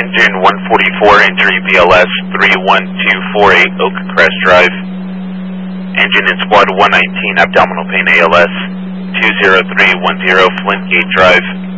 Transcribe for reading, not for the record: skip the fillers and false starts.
Engine 144, entry BLS 31248, Oakcrest Drive. Engine in squad 119, abdominal pain ALS 20310, Flintgate Drive.